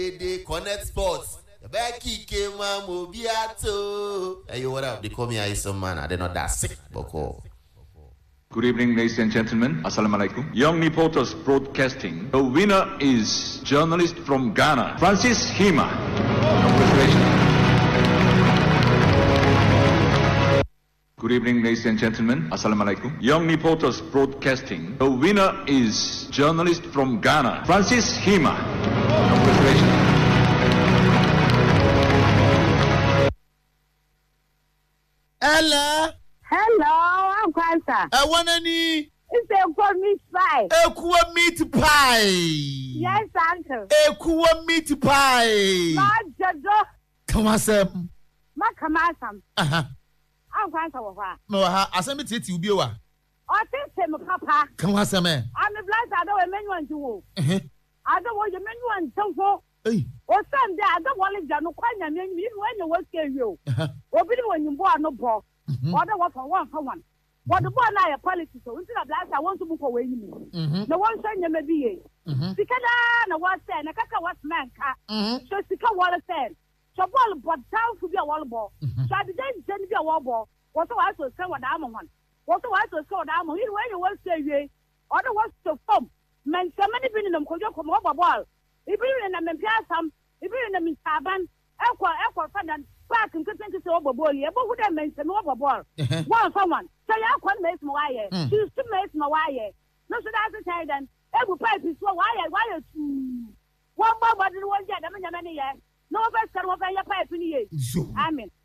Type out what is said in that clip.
They connect sports. Becky came Mobiato. Hey, what up? They call me Aisam man. I did not that sick. Boko. Good evening, ladies and gentlemen. Assalamu alaikum. Young Reporters Broadcasting. The winner is journalist from Ghana, Francis Hima. Congratulations. Good evening, ladies and gentlemen. Assalamu alaikum. Young Reporters Broadcasting. The winner is journalist from Ghana, Francis Hima. Congratulations. Ella. Hello, I'm Kwanzaa. I want any. It's a good meat pie. Ekua meat pie. Yes, uncle. Ekua meat pie. Ma jado. Come on, Sam. Ma kamasam. I'm Kwanzaa wawa. No, I send me to you. I think him papa. Come on, Sam. I'm the blind. I don't menu and do. I don't want your menu and so for. Hey. Or Sunday, I don't want to know quite a menu when you work here. You. Or when you bought no ball. Order what for one. But the boy and I are politics, so instead of that, I want to move away. The one saying you may be a Sikana, was saying, a kaka was man car. So Sika Waller said, so ball, but town to be a wall ball. So I didn't send be a wall ball. What I was saying, what I'm on. What I was saying, I'm on. When you want to say, order was to form. Men, so many been in them could come over ball. If you're in them in Piassam, if you're in them in Taban, Aqua, Fan, back and continue to over ball, yeah, but who that means an over ball. One someone. So you have one makes my wire. She's two makes my wire. No, so that's a child then. Every pipe is so wire. One more, but one yet, I mean, no, best can over your pipe in the year. I mean.